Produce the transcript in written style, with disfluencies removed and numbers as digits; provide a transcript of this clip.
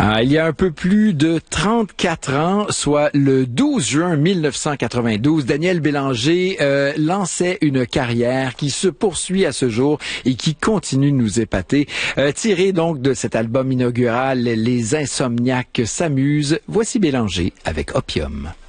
Il y a un peu plus de 34 ans, soit le 12 juin 1992, Daniel Bélanger lançait une carrière qui se poursuit à ce jour et qui continue de nous épater. Tiré donc de cet album inaugural, Les Insomniaques s'amusent, voici Bélanger avec Opium.